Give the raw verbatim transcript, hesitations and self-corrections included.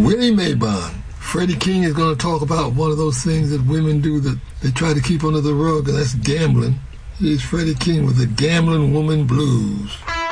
Winnie Maybon. Freddie King is going to talk about one of those things that women do that they try to keep under the rug, and that's gambling. Here's Freddie King with the Gambling Woman Blues.